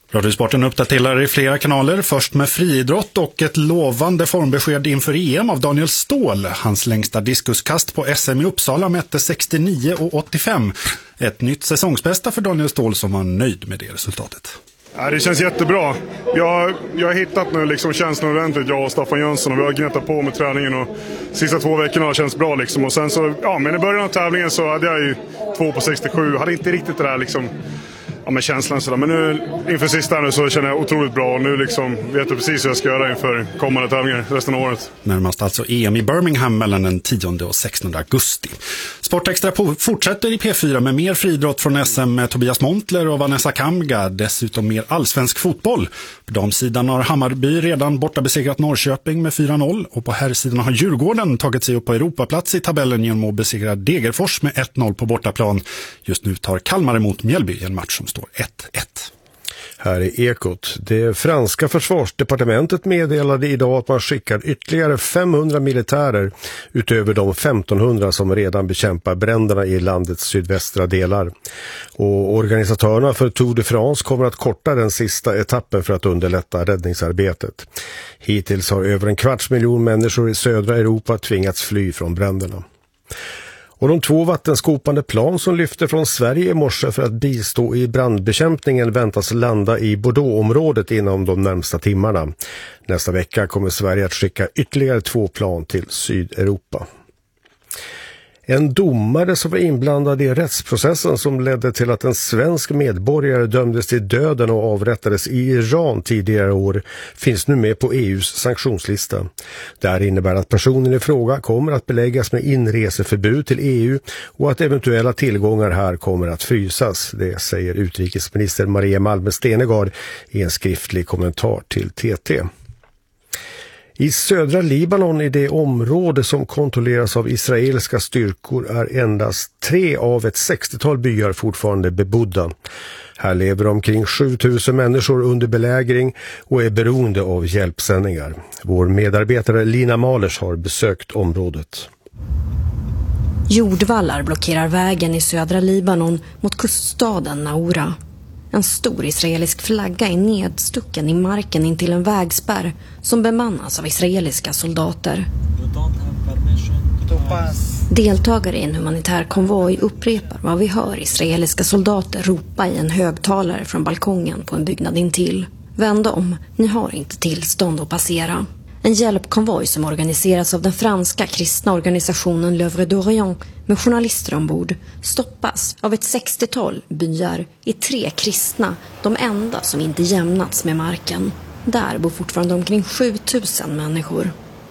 Radiosporten uppdaterar i flera kanaler, först med friidrott och ett lovande formbesked inför EM av Daniel Ståhl. Hans längsta diskuskast på SM i Uppsala mätte 69,85. Ett nytt säsongsbästa för Daniel Ståhl som var nöjd med det resultatet. Ja, det känns jättebra. Jag har hittat nu liksom känslan ordentligt, jag och Staffan Jönsson, och vi har gnettat på med träningen och sista 2 veckorna har känts bra liksom. Och sen så, men i början av tävlingen så hade jag ju 2 på 67, hade inte riktigt det där liksom, med känslan sådär. Men nu inför sista nu så känner jag otroligt bra och nu liksom vet jag precis hur jag ska göra inför kommande tävlingar resten av året. Närmast alltså EM i Birmingham mellan den 10 och 16 augusti. Sportextra fortsätter i P4 med mer friidrott från SM med Tobias Montler och Vanessa Kamga. Dessutom mer allsvensk fotboll. På damsidan har Hammarby redan borta besegrat Norrköping med 4-0 och på herrsidan har Djurgården tagit sig upp på Europaplats i tabellen genom att besegra Degerfors med 1-0 på bortaplan. Just nu tar Kalmar emot Mjällby, en match som står 1-1. Här är Ekot. Det franska försvarsdepartementet meddelade idag att man skickar ytterligare 500 militärer utöver de 1500 som redan bekämpar bränderna i landets sydvästra delar. Och organisatörerna för Tour de France kommer att korta den sista etappen för att underlätta räddningsarbetet. Hittills har över 250 000 människor i södra Europa tvingats fly från bränderna. Och de 2 vattenskopande plan som lyfte från Sverige i morse för att bistå i brandbekämpningen väntas landa i Bordeaux-området inom de närmsta timmarna. Nästa vecka kommer Sverige att skicka ytterligare 2 plan till Sydeuropa. En domare som var inblandad i rättsprocessen som ledde till att en svensk medborgare dömdes till döden och avrättades i Iran tidigare år finns nu med på EUs sanktionslista. Det här innebär att personen i fråga kommer att beläggas med inreseförbud till EU och att eventuella tillgångar här kommer att frysas. Det säger utrikesminister Maria Malmö Stenegard i en skriftlig kommentar till TT. I södra Libanon, i det område som kontrolleras av israeliska styrkor, är endast 3 av ett 60-tal byar fortfarande bebodda. Här lever omkring 7000 människor under belägring och är beroende av hjälpsändningar. Vår medarbetare Lina Malers har besökt området. Jordvallar blockerar vägen i södra Libanon mot kuststaden Naura. En stor israelisk flagga är nedstucken i marken intill en vägspärr som bemannas av israeliska soldater. Deltagare i en humanitär konvoj upprepar vad vi hör israeliska soldater ropa i en högtalare från balkongen på en byggnad intill. Vänd om, ni har inte tillstånd att passera. En hjälpkonvoj som organiseras av den franska kristna organisationen L'Œuvre d'Orient med journalister ombord stoppas av ett 60-tal byar i 3 kristna, de enda som inte jämnats med marken. Där bor fortfarande omkring 7000 människor.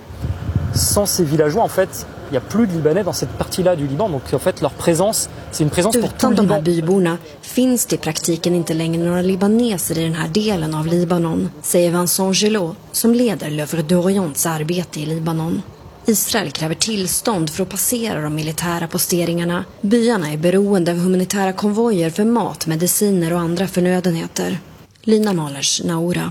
Sans ces villageois, en fait, il y a plus de Libanais dans cette partie-là du Liban, donc en fait leur présence, c'est une présence pour tout le Liban. Utan de här byborna finns det i praktiken inte längre några libaneser i den här delen av Libanon, säger Vincent Gelot, som leder L'Œuvre d'Orients arbete i Libanon. Israel kräver tillstånd för att passera de militära posteringarna. Byarna är beroende av humanitära konvojer för mat, mediciner och andra förnödenheter. Lina Malers, Naura.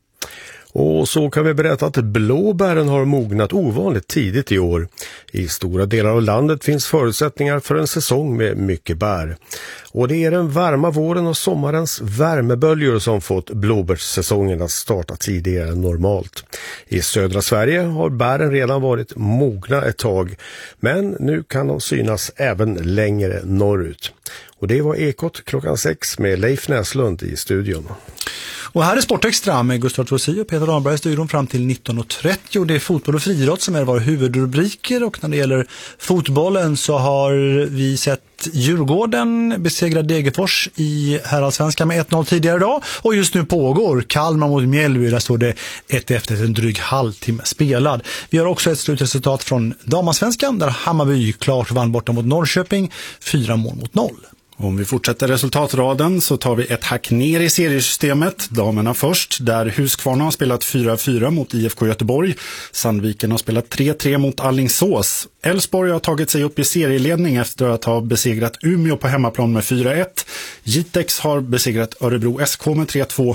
Och så kan vi berätta att blåbären har mognat ovanligt tidigt i år. I stora delar av landet finns förutsättningar för en säsong med mycket bär. Och det är den varma våren och sommarens värmeböljor som fått blåbärssäsongen att starta tidigare än normalt. I södra Sverige har bären redan varit mogna ett tag, men nu kan de synas även längre norrut. Och det var Ekot klockan 6 med Leif Näslund i studion. Och här är Sportextra med Gustav Trossi och Peter Dahlberg i studion fram till 19.30. Det är fotboll och friidrott som är våra huvudrubriker, och när det gäller fotbollen så har vi sett Djurgården besegra Degerfors i herrallsvenskan med 1-0 tidigare idag, och just nu pågår Kalmar mot Mjällby. Där står det 1 efter en dryg halvtimme spelad. Vi har också ett slutresultat från damallsvenskan där Hammarby klart vann borta mot Norrköping 4-0. Om vi fortsätter resultatraden så tar vi ett hack ner i seriesystemet. Damerna först, där Huskvarna har spelat 4-4 mot IFK Göteborg. Sandviken har spelat 3-3 mot Allingsås. Elfsborg har tagit sig upp i serieledning efter att ha besegrat Umeå på hemmaplan med 4-1. Jitex har besegrat Örebro SK med 3-2.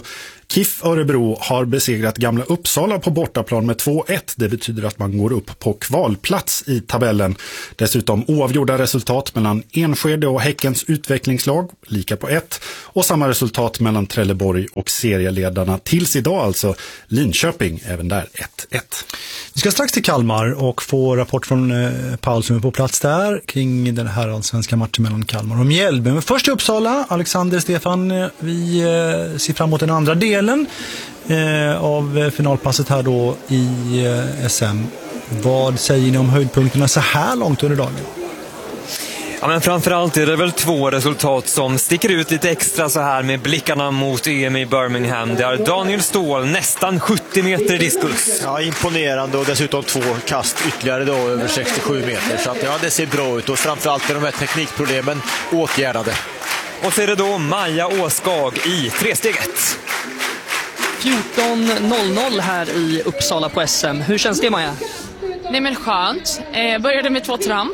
KIF Örebro har besegrat Gamla Uppsala på bortaplan med 2-1. Det betyder att man går upp på kvalplats i tabellen. Dessutom oavgjorda resultat mellan Enskede och Häckens utvecklingslag, lika på 1. Och samma resultat mellan Trelleborg och serieledarna tills idag, alltså Linköping, även där 1-1. Vi ska strax till Kalmar och få rapport från Paul som är på plats där kring den här allsvenska matchen mellan Kalmar och Mjällby. Men först i Uppsala, Alexander, Stefan, vi ser fram emot den andra delen av finalpasset här då i SM. Vad säger ni om höjdpunkterna så här långt under dagen? Ja, men framförallt är det väl 2 resultat som sticker ut lite extra så här med blickarna mot EM i Birmingham. Det är Daniel Ståhl, nästan 70 meter i diskus. Ja, imponerande, och dessutom 2 kast ytterligare då över 67 meter. Så att, ja, det ser bra ut, och framförallt med de här teknikproblemen åtgärdade. Och så är det då Maja Åskag i 3-steget. 14.00 här i Uppsala på SM. Hur känns det, Maja? Nej, men skönt. Började med 2 tramp.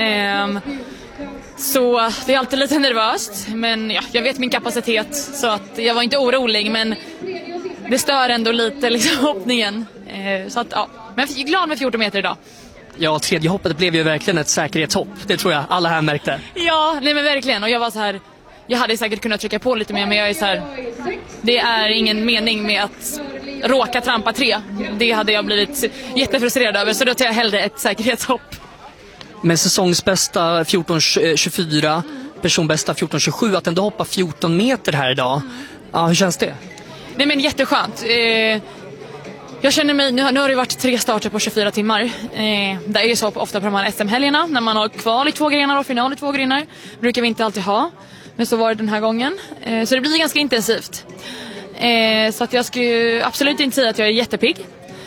Så det är alltid lite nervöst. Men ja, jag vet min kapacitet, så att jag var inte orolig. Men det stör ändå lite liksom, hoppningen. Så att, ja. Men jag är glad med 14 meter idag. Ja, tredje hoppet blev ju verkligen ett säkerhetshopp. Det tror jag alla här märkte. Ja, nej men verkligen. Och jag var så här... Jag hade säkert kunnat trycka på lite mer, men jag är så här... Det är ingen mening med att råka trampa 3. Det hade jag blivit jättefrustrerad över, så då tar jag hellre ett säkerhetshopp. Med säsongsbästa 14.24, personbästa 14.27, att ändå hoppa 14 meter här idag. Ja, hur känns det? Nej, men jätteskönt. Jag känner mig, nu har det varit 3 starter på 24 timmar. Det är ju så ofta på de här SM-helgerna, när man har kval i 2 grenar och final i 2 grenar. Brukar vi inte alltid ha, men så var det den här gången. Så det blir ganska intensivt. Så att jag skulle absolut inte säga att jag är jättepigg.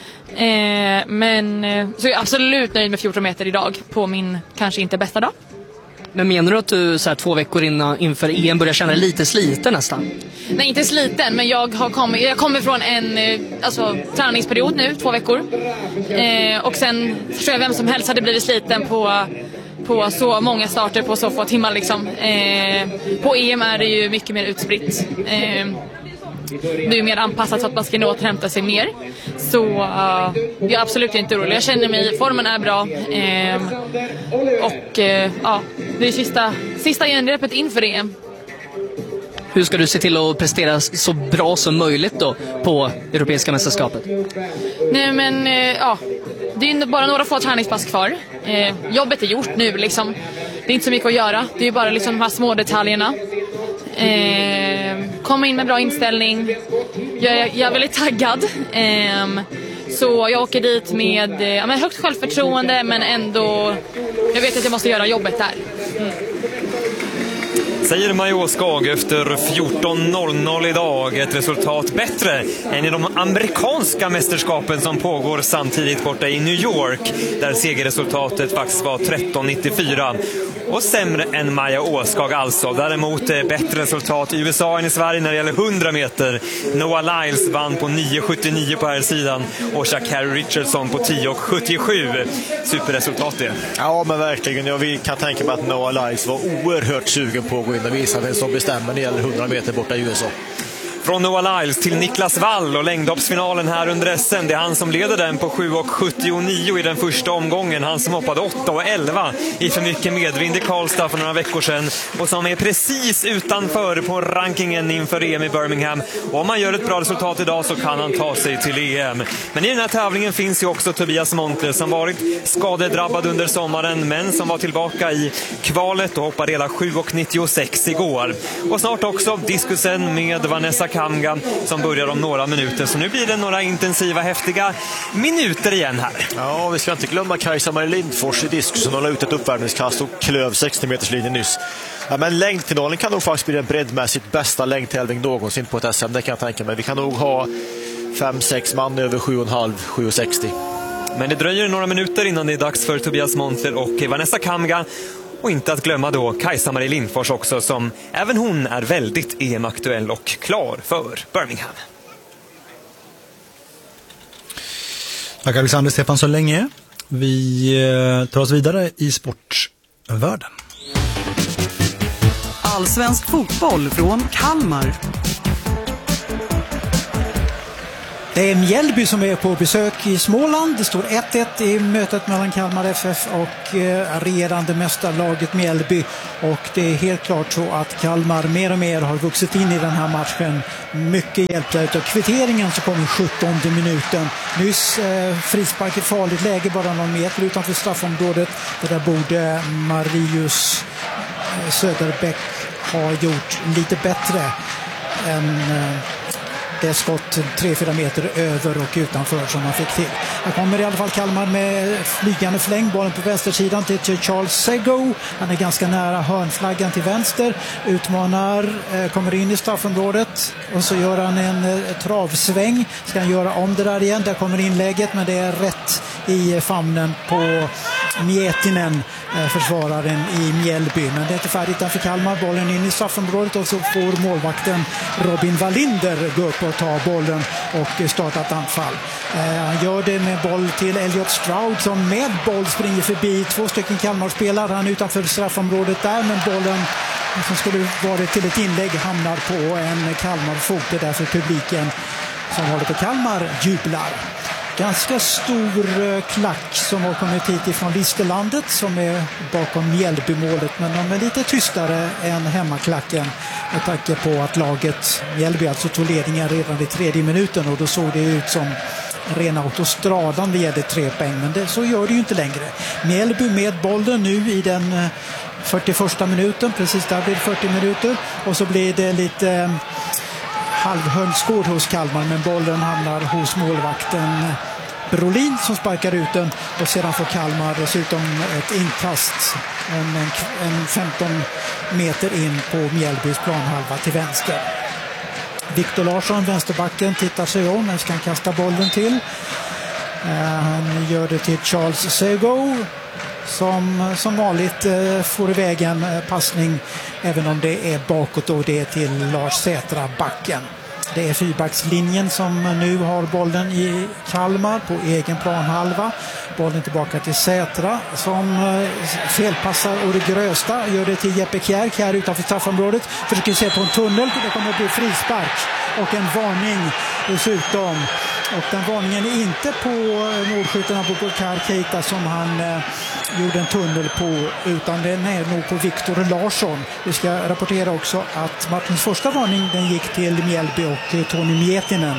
Men så är jag absolut nöjd med 14 meter idag på min kanske inte bästa dag. Men menar du att du så här 2 veckor inför EM börjar känna dig lite sliten nästan? Nej, inte sliten, men jag kommer från en träningsperiod nu, 2 veckor. Och sen tror jag vem som helst hade blivit sliten på så många starter på så få timmar liksom. På EM är det ju mycket mer utspritt. Det är mer anpassat så att man ska nå att hämta sig mer. Så jag är absolut inte orolig. Jag känner mig, formen är bra. Det är sista genrepet inför EM. Hur ska du se till att prestera så bra som möjligt då på Europeiska mästerskapet? Nej, men det är bara några få träningspass kvar. Jobbet är gjort nu liksom. Det är inte så mycket att göra. Det är bara liksom de här små detaljerna. Komma in med bra inställning. Jag är väldigt taggad. Så jag åker dit med högt självförtroende, men ändå jag vet att jag måste göra jobbet där. Säger Maja Åskag efter 14.00 idag. Ett resultat bättre än i de amerikanska mästerskapen som pågår samtidigt borta i New York, där segerresultatet faktiskt var 13.94. Och sämre än Maja Åskag alltså. Däremot bättre resultat i USA än i Sverige när det gäller 100 meter. Noah Lyles vann på 9.79 på här sidan och Sha'Carri Richardson på 10.77. Superresultat det. Ja, men verkligen. Jag kan tänka mig att Noah Lyles var oerhört sugen på att gå in och visa vem som bestämmer när det gäller 100 meter borta i USA. Från Noah Lyles till Niklas Wall och längdhoppsfinalen här under SM. Det är han som leder den på 7.79 i den första omgången. Han som hoppade 8.11 i för mycket medvind i Karlstad för några veckor sedan. Och som är precis utanför på rankingen inför EM i Birmingham. Och om man gör ett bra resultat idag så kan han ta sig till EM. Men i den här tävlingen finns ju också Tobias Montler som varit skadedrabbad under sommaren, men som var tillbaka i kvalet och hoppade hela 7.96 igår. Och snart också diskusen med Vanessa Kamga som börjar om några minuter. Så nu blir det några intensiva, häftiga minuter igen här. Ja, vi ska inte glömma Kajsa-Marie Lindfors i diskusen. Hon la ut ett uppvärmningskast och klöv 60-meterslinjen nyss. Ja, men längdfinalen kan nog faktiskt bli den breddmässigt bästa längdtävling någonsin på ett SM. Det kan jag tänka mig. Vi kan nog ha 5-6 man över 7,5, 7,60. Men det dröjer några minuter innan det är dags för Tobias Montler och Vanessa Kamga. Och inte att glömma då Kajsa-Marie Lindfors också, som även hon är väldigt EM-aktuell och klar för Birmingham. Tack Alexander, Stefan så länge. Vi tar oss vidare i sportvärlden. Allsvensk fotboll från Kalmar. Det är Mjällby som är på besök i Småland. Det står 1-1 i mötet mellan Kalmar FF och regerande mästarlaget Mjällby. Och det är helt klart så att Kalmar mer och mer har vuxit in i den här matchen. Mycket hjälpta utav kvitteringen som kom i 17:e minuten. Nyss frispark i farligt läge, bara någon meter utanför straffområdet. Det där borde Marius Söderbäck ha gjort lite bättre än det skott 3-4 meter över och utanför som man fick till. Här kommer i alla fall Kalmar med flygande fläng, bollen på vänstersidan till Charles Sego. Han är ganska nära hörnflaggan till vänster, utmanar, kommer in i straffområdet och så gör han en travsväng. Ska han göra om det där igen? Där kommer inlägget, men det är rätt i famnen på Mietinen, försvararen i Mjällby. Men det är inte färdigt där för Kalmar. Bollen in i straffområdet och så får målvakten Robin Wallinder gå upp och ta bollen och starta ett anfall. Han gör det med boll till Elliot Stroud som med boll springer förbi 2 stycken Kalmar-spelare. Han är utanför straffområdet där, men bollen som skulle varit till ett inlägg hamnar på en Kalmar-fot. Det är därför publiken som håller på Kalmar jublar. Ganska stor klack som har kommit hit ifrån Listerlandet som är bakom Mjällby-målet, men de är lite tystare än hemmaklacken med tanke på att laget Mjällby alltså tog ledningen redan i 3:e minuten och då såg det ut som rena autostradan vid 3 poäng, men så gör det ju inte längre. Mjällby med bollen nu i den 41:a minuten, precis där blir det 40 minuter och så blir det lite halvhönsskåd hos Kalmar, men bollen hamnar hos målvakten Brolin som sparkar ut den och sedan får Kalmar dessutom ett inkast en 15 meter in på Mjällbys planhalva till vänster. Viktor Larsson, vänsterbacken, tittar sig om när ska han kasta bollen till. Han gör det till Charles Sego som vanligt får iväg en passning även om det är bakåt och det är till Lars Sätra, backen. Det är fyrbackslinjen som nu har bollen i Kalmar på egen planhalva. Bollen tillbaka till Sätra som felpassar och det grösta. Gör det till Jeppe Kjær. Kjær utanför straffområdet. Försöker se på en tunnel. Det kommer att bli frispark och en varning dessutom. Och den varningen är inte på målskyttarna på Burkar Keita som han gjorde en tunnel på, utan den är nog på Viktor Larsson. Vi ska rapportera också att Martins första varning den gick till Mjällby och Toni Mietinen.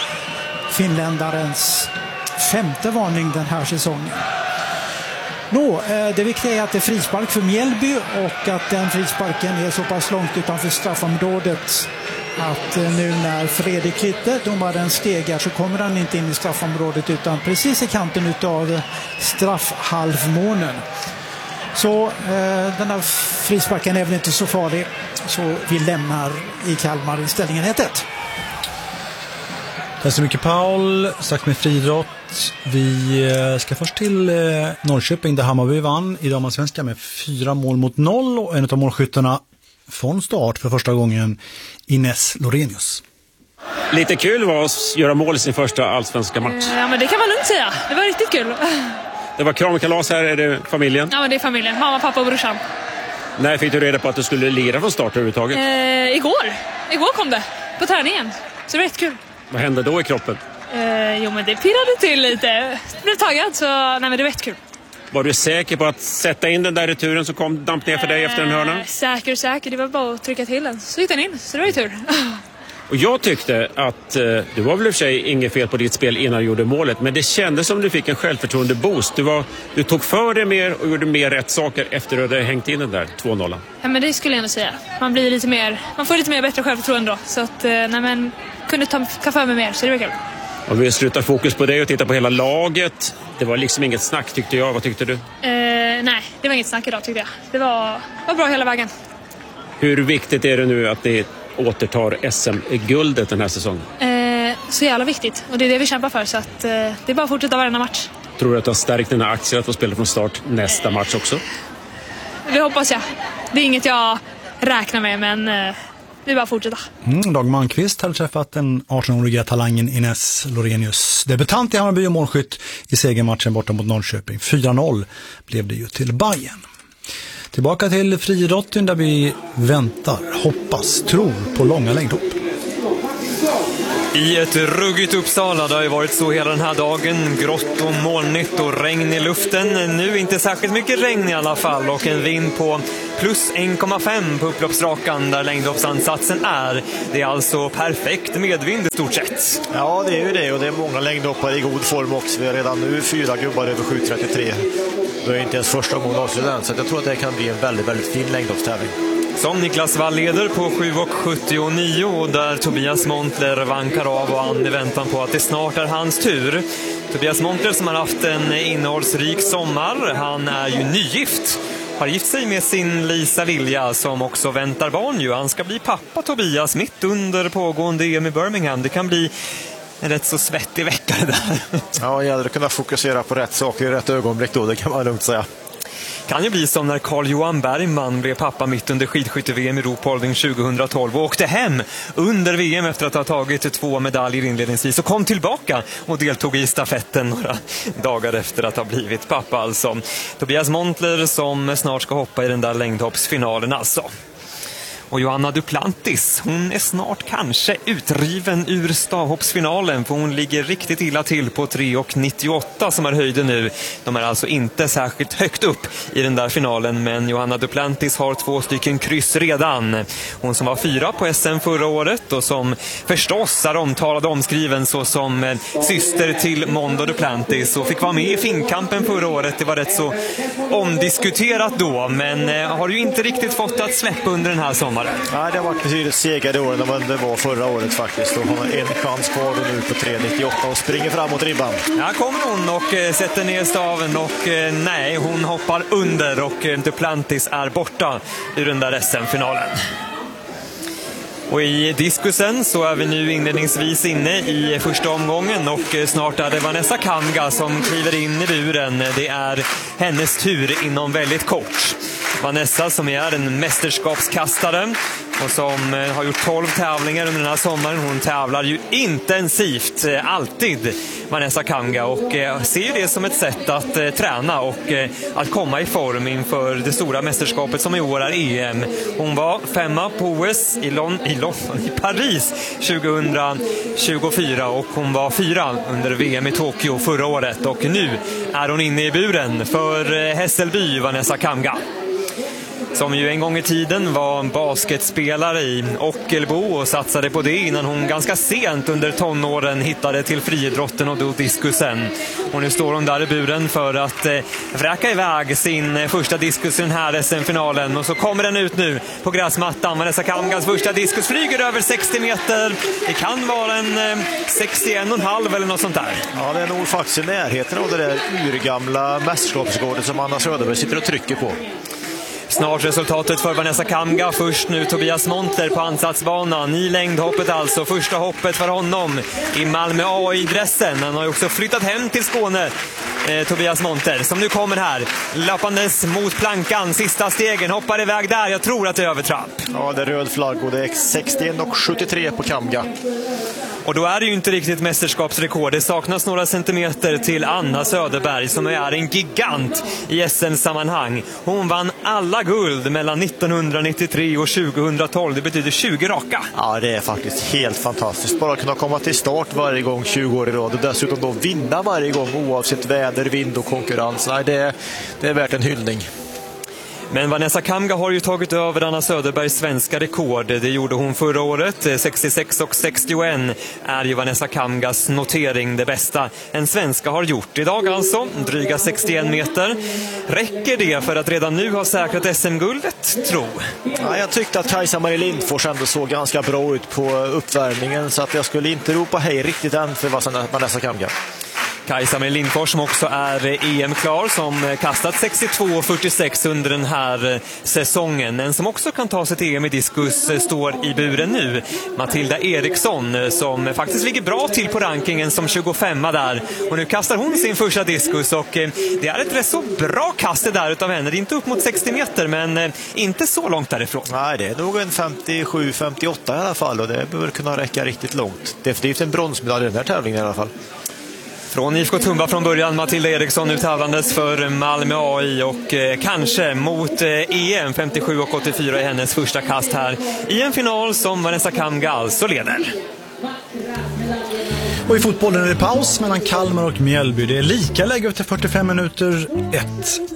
Finländarens 5:e varning den här säsongen. Det viktiga är att det är frispark för Mjällby och att den frisparken är så pass långt utanför straffområdet att nu när Fredrik Litte, domaren, stegar så kommer han inte in i straffområdet utan precis i kanten utav straffhalvmånen. Så den här frisparken är väl inte så farlig, så vi lämnar i Kalmar i ställningen 1-1. Tack så mycket Paul, sagt med friidrott. Vi ska först till Norrköping där Hammarby vann i damallsvenskan med 4-0 och en av målskyttarna från start för första gången Ines Lorenius. Lite kul var att göra mål i sin första allsvenska match. Ja, men det kan man lugnt säga. Det var riktigt kul. Det var kramkalas här, är det familjen? Ja, men det är familjen. Mamma, pappa och brorsan. När fick du reda på att du skulle lira från start överhuvudtaget? Igår kom det på träningen. Så det var rätt kul. Vad hände då i kroppen? Jo, men det pirrade till lite. Det blev taggad, så nej, men det var rätt kul. Var du säker på att sätta in den där returen som kom damp ner för dig efter en hörna? Säker. Det var bara att trycka till den. Så gick den in, så det var ju tur. Och jag tyckte att du var väl i och för sig inget fel på ditt spel innan du gjorde målet. Men det kändes som du fick en självförtroende boost. Du tog för dig mer och gjorde mer rätt saker efter att du hade hängt in den där 2-0. Ja, men det skulle jag ändå säga. Man får lite mer bättre självförtroende då. Så att, kunde ta för mig mer, så det var kul. Om vi slutar fokus på dig och tittar på hela laget. Det var liksom inget snack tyckte jag. Vad tyckte du? Nej, det var inget snack idag tyckte jag. Det var bra hela vägen. Hur viktigt är det nu att ni återtar SM-guldet den här säsongen? Så jävla viktigt. Och det är det vi kämpar för. Så att, det är bara att fortsätta varenda match. Tror du att du har stärkt dina aktier att få spela från start nästa match också? Det hoppas jag. Det är inget jag räknar med, men det är bara att fortsätta. Dag Malmqvist hade träffat den 18-åriga talangen Ines Lorenius. Debutant i Hammarby och målskytt i segermatchen borta mot Norrköping. 4-0 blev det ju till Bayern. Tillbaka till friidrotten där vi väntar, hoppas, tror på långa längdhopp. I ett ruggigt Uppsala, det har ju varit så hela den här dagen, grått och molnigt och regn i luften. Nu inte särskilt mycket regn i alla fall och en vind på plus 1,5 på upploppsrakan där längdhoppsansatsen är. Det är alltså perfekt medvind i stort sett. Ja, det är ju det, och det är många längdhoppare i god form också. Vi har redan nu 4 gubbar över 7.33. Det är inte ens första gången avslutat, så jag tror att det kan bli en väldigt, väldigt fin längdhoppstävling. Som Niklas Wall leder på 7.79 och där Tobias Montler vankar av och an i väntan på att det snart är hans tur. Tobias Montler som har haft en innehållsrik sommar, han är ju nygift. Har gift sig med sin Lisa Lilja som också väntar barn ju. Han ska bli pappa Tobias mitt under pågående EM i Birmingham. Det kan bli en rätt så svettig vecka där. Ja, det gäller att kunna fokusera på rätt saker i rätt ögonblick då, det kan man lugnt säga. Kan ju bli som när Carl-Johan Bergman blev pappa mitt under skidskytte-VM i Ruhpolding 2012 och åkte hem under VM efter att ha tagit 2 medaljer inledningsvis och kom tillbaka och deltog i stafetten några dagar efter att ha blivit pappa alltså. Tobias Montler som snart ska hoppa i den där längdhoppsfinalen alltså. Och Johanna Duplantis, hon är snart kanske utriven ur stavhoppsfinalen för hon ligger riktigt illa till på 3.98 som är höjden nu. De är alltså inte särskilt högt upp i den där finalen, men Johanna Duplantis har 2 stycken kryss redan. Hon som var 4 på SM förra året och som förstås är omtalad och omskriven så som syster till Mondo Duplantis och fick vara med i finkampen förra året. Det var rätt så omdiskuterat då, men har ju inte riktigt fått att släppa under den här sommaren. Nej, det har varit betydligt segare år än det var förra året faktiskt. Hon har en chans kvar nu på 3.98 och springer fram mot ribban. Ja, kommer hon och sätter ner staven och nej, hon hoppar under och Duplantis är borta ur den där SM-finalen. Och i diskusen så är vi nu inledningsvis inne i första omgången och snart är det Vanessa Kamga som kliver in i buren. Det är hennes tur inom väldigt kort. Vanessa som är en mästerskapskastare och som har gjort 12 tävlingar under den här sommaren. Hon tävlar ju intensivt, alltid Vanessa Kamga, och ser det som ett sätt att träna och att komma i form inför det stora mästerskapet som i år är EM. Hon var 5:a på OS i Paris 2024 och hon var 4 under VM i Tokyo förra året och nu är hon inne i buren för Hässelby, Vanessa Kamga. Som ju en gång i tiden var basketspelare i Ockelbo och satsade på det innan hon ganska sent under tonåren hittade till friidrotten och då diskusen. Och nu står hon där i buren för att vräka iväg sin första diskus i den här SM-finalen. Och så kommer den ut nu på gräsmattan. Vanessa Kamgas första diskus flyger över 60 meter. Det kan vara en 61,5 eller något sånt där. Ja, det är nog faktiskt i närheten av det där urgamla mästerskapsrekordet som Anna Söderberg sitter och trycker på. Snart resultatet för Vanessa Kamga. Först nu Tobias Montler på ansatsbanan i längdhoppet alltså. Första hoppet för honom i Malmö AI-dressen. Han har ju också flyttat hem till Skåne, Tobias Montler, som nu kommer här. Lappandes mot plankan, sista stegen, hoppar iväg där. Jag tror att det är övertrapp. Ja, det är röd flagg och det är 61,73 på Kamga. Och då är det ju inte riktigt mästerskapsrekord. Det saknas några centimeter till Anna Söderberg som är en gigant i SM-sammanhang. Hon vann alla guld mellan 1993 och 2012. Det betyder 20 raka. Ja, det är faktiskt helt fantastiskt. Bara kunna komma till start varje gång 20 år i rad och dessutom då vinna varje gång oavsett väder, vind och konkurrens. Nej, det är värt en hyllning. Men Vanessa Kamga har ju tagit över Anna Söderbergs svenska rekord. Det gjorde hon förra året. 66,61 är ju Vanessa Kamgas notering, det bästa en svenska har gjort. Idag alltså, dryga 61 meter. Räcker det för att redan nu ha säkrat SM-guldet, tro? Ja, jag tyckte att Kajsa-Marie Lindfors ändå såg ganska bra ut på uppvärmningen så att jag skulle inte ropa hej riktigt än för Vanessa Kamga. Kajsa-Marie Lindfors som också är EM-klar, som kastat 62,46 under den här säsongen. En som också kan ta sig till EM i diskus står i buren nu. Matilda Eriksson som faktiskt ligger bra till på rankingen som 25 där. Och nu kastar hon sin första diskus och det är ett rätt så bra kast där utav henne. Det är inte upp mot 60 meter men inte så långt därifrån. Nej, det är nog en 57-58 i alla fall och det bör kunna räcka riktigt långt. Definitivt en bronsmedalj i den här tävlingen i alla fall. Från IFK Tumba från början, Matilda Eriksson nu tävlandes för Malmö AI och kanske mot EM 57,84 i hennes första kast här i en final som Vanessa Kamga alltså leder. Och i fotbollen är det paus mellan Kalmar och Mjällby. Det är lika läge efter 45 minuter 1.